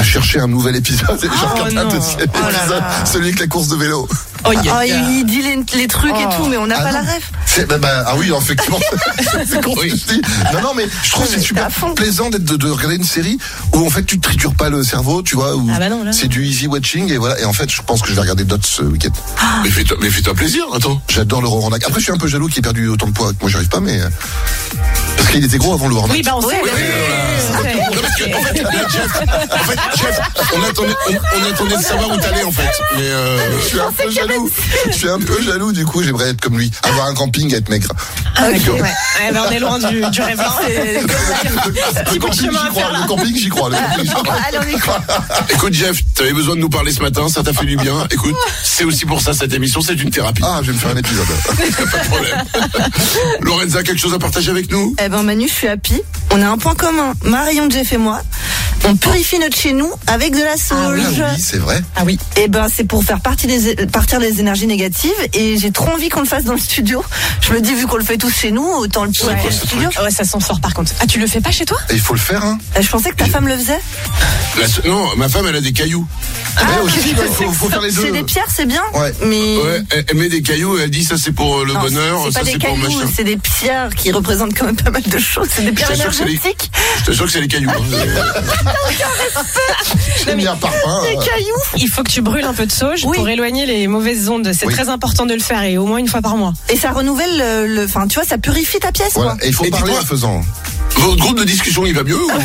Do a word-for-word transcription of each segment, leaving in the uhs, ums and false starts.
chercher un nouvel épisode. Et je Oh regarde non. un deuxième Oh là épisode, là. celui avec la course de vélo. Oh, yeah, Ah, yeah. il dit les, les trucs et Oh. tout, mais on n'a Ah pas non. la ref. C'est, bah, bah, ah oui, effectivement. C'est con ce que je dis. Non, non, mais je trouve que c'est Mais super t'es à fond. plaisant d'être de, de regarder une série où en fait tu te tritures pas le cerveau, tu vois, où Ah bah non, là, c'est non. du easy watching et voilà. Et en fait, je pense que je vais regarder d'autres ce week-end. Mais fais-toi, mais fais-toi plaisir, attends. J'adore le Rorandac. Après, je suis un peu jaloux qu'il ait perdu autant de poids que moi, j'arrive pas, mais euh, parce qu'il était gros avant le Rorandac. Oui, bah on sait. Oui, oui, oui, on sait. Non, parce que, en fait, là, Jeff, en fait, Jeff, on attendait, on, on attendait de savoir où t'allais, en fait. Mais, euh, Je suis un peu jaloux. Je suis un peu jaloux, du coup, j'aimerais être comme lui. Avoir un camping, être maigre. Ah, d'accord. Ouais. Ouais, bah, on est loin du, du rêve. C'est- Petit Le bout de camping, chemin j'y à crois. faire là. Le camping, j'y crois. Le camping, j'y crois. Allez, on y croit. écoute, Jeff, t'avais besoin de nous parler ce matin, ça t'a fait du bien. Écoute, c'est aussi pour ça, cette émission, c'est une thérapie. Ah, je vais me faire un épisode. Pas de problème. Lorenza, quelque chose à partager avec nous? Eh ben Manu, je suis happy. On a un point commun. Marion, Jeff et moi. On purifie notre chez nous avec de la sauge. Ah oui, c'est vrai. Ah oui. Et ben c'est pour faire partie des, partir des énergies négatives. Et j'ai trop envie qu'on le fasse dans le studio. Je me dis, vu qu'on le fait tous chez nous, autant le pousser Ouais. dans le studio. Ouais, ça sent fort par contre. Ah, tu le fais pas chez toi? Et il faut le faire, hein. Euh, Je pensais que ta femme le faisait. La se- non, ma femme, elle a des cailloux. Ouais, aussi, il faut, faut faire les deux. C'est des pierres, c'est bien. Ouais. Mais Ouais, elle, elle met des cailloux et elle dit ça c'est pour euh, le non, bonheur, c'est ça pas c'est des pour cailloux, machin. c'est des pierres qui représentent quand même pas mal de choses. C'est des pierres t'assure que c'est des- énergétiques. Je t'assure que c'est les cailloux. hein. J'ai mis un parfum. Des euh, cailloux. Il faut que tu brûles un peu de sauge Oui. pour éloigner les mauvaises ondes. C'est Oui. très important de le faire et au moins une fois par mois. Et ça renouvelle le, le- enfin, tu vois, ça purifie ta pièce, Voilà. quoi. Et il faut Et parler dis-moi- en faisant. Votre groupe de discussion, il va mieux ou...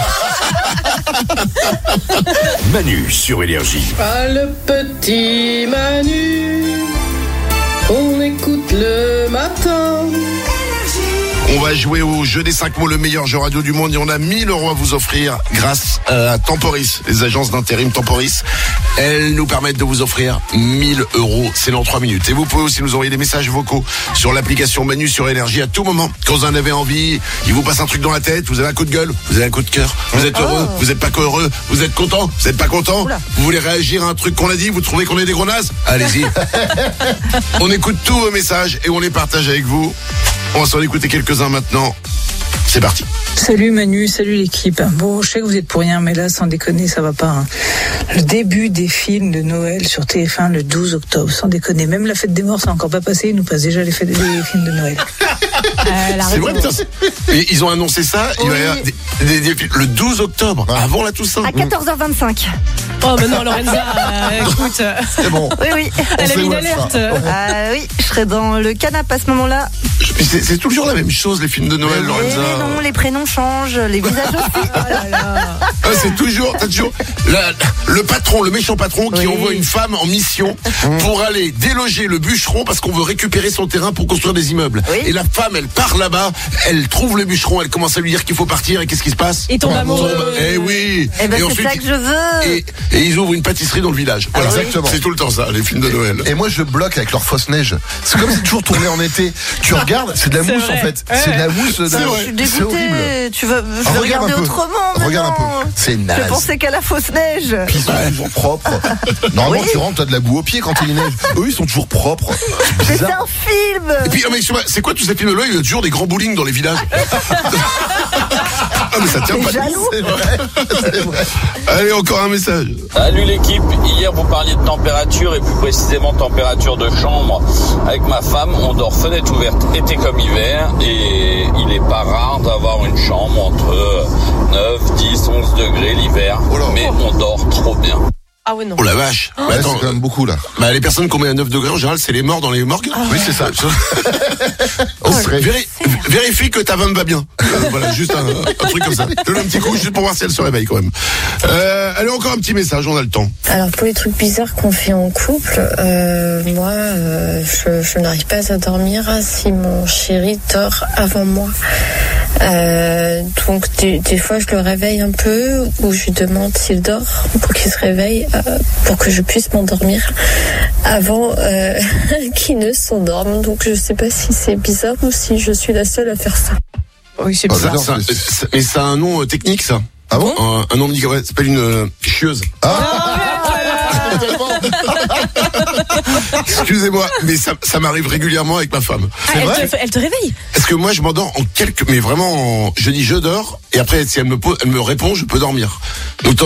Manu sur Énergie. Ah, le petit Manu, on écoute le matin. On va jouer au jeu des cinq mots, le meilleur jeu radio du monde, et on a mille euros à vous offrir grâce à Temporis, les agences d'intérim Temporis. Elles nous permettent de vous offrir mille euros, c'est dans trois minutes. Et vous pouvez aussi nous envoyer des messages vocaux sur l'application Manu sur Énergie à tout moment. Quand vous en avez envie, il vous passe un truc dans la tête, vous avez un coup de gueule, vous avez un coup de cœur, vous êtes heureux, vous êtes pas heureux, vous êtes content, vous êtes pas content, Oula. vous voulez réagir à un truc qu'on a dit, vous trouvez qu'on est des gros nazes, allez-y. On écoute tous vos messages et on les partage avec vous. On va s'en écouter quelques-uns maintenant. C'est parti. Salut Manu, salut l'équipe. Bon, je sais que vous êtes pour rien, mais là, sans déconner, ça va pas. Hein. Le début des films de Noël sur T F un le douze octobre, sans déconner. Même la fête des morts, ça n'a encore pas passé, ils nous passent déjà les, fêtes, les films de Noël. Euh, la C'est vrai, putain. Et ils ont annoncé ça il va y avoir Oui. des- des- des- le douze octobre, avant la Toussaint. À quatorze heures vingt-cinq. Oh, mais non, Lorenza, euh, écoute, euh, C'est bon. Oui, oui. elle a sait mis où une elle sera. alerte. Ah oui, je serai dans le canapé à ce moment-là. Mais C'est, c'est toujours la même chose, les films de Noël, Mais, Lorenza. mais non, les prénoms changent, les visages aussi. Oh là là. Ah, c'est toujours, t'as toujours la- le patron, le méchant patron qui Oui. envoie une femme en mission pour aller déloger le bûcheron parce qu'on veut récupérer son terrain pour construire des immeubles. Oui. Et la femme, elle part là-bas, elle trouve le bûcheron, elle commence à lui dire qu'il faut partir et qu'est-ce qui se passe? Il tombe amoureux. Eh oui. Eh ben, Et c'est ensuite, ça que je veux. et, et ils ouvrent une pâtisserie dans le village. Voilà. oui. Exactement. C'est tout le temps ça, les films de Noël. Et moi, je bloque avec leur fausse neige. C'est comme c'est toujours tourné en été. Tu regardes, c'est de la C'est mousse vrai. en fait. Ouais. C'est de la mousse. de- C'est vrai. Je suis C'est horrible. dégoûtée. Tu vas, je Ah, vais regarde regarder un peu. autrement. mais Regarde un non. peu. C'est Je naze. pensais qu'à la fausse neige. Puis ils sont toujours propres. Normalement, Oui. tu rentres, t'as de la boue aux pieds quand il neige. Eux, ils sont toujours propres. Mais c'est Bizarre. un film. Et puis, ah, mais excuse-moi, c'est quoi tous ces films-là? Il y a toujours des grands bowling dans les villages. Ah, mais ça tient T'es pas. jaloux. C'est vrai. C'est vrai. Allez, encore un message. Salut l'équipe, hier vous parliez de température et plus précisément température de chambre. Avec ma femme, on dort fenêtre ouverte été comme hiver et il est pas rare d'avoir une chambre entre neuf, dix, onze degrés l'hiver. Oh là. Mais on dort trop bien. Ah ouais, non. Oh la vache. Bah, Ouais, attends, c'est quand même beaucoup là. bah, les personnes qu'on met à neuf degrés, en général, c'est les morts dans les morgues. Oui, c'est ça. Oh, serait- véri- vérifie que ta femme va bien. Euh, voilà, juste un, un truc comme ça. Donne un petit coup juste pour voir si elle se réveille quand même. Euh, allez, encore un petit message, on a le temps. Alors pour les trucs bizarres qu'on fait en couple, euh, moi euh, je, je n'arrive pas à dormir si mon chéri dort avant moi. Euh, donc des, des fois je le réveille un peu ou je lui demande s'il dort pour qu'il se réveille euh, pour que je puisse m'endormir avant euh, qu'il ne s'endorme. Donc je sais pas si c'est bizarre ou si je suis la seule à faire ça. Oui, c'est Oh, bizarre. j'adore. Ça, c'est- ça- mais ça a un nom euh, technique, ça. Ah bon? Un, un nom médical, ouais, ça s'appelle une euh, chieuse. Excusez-moi, mais ça, ça m'arrive régulièrement avec ma femme. Ah, elle, te, elle te réveille. Parce que moi, je m'endors en quelques, mais vraiment, en- je dis je dors, et après, si elle me pose, elle me répond, je peux dormir. Donc,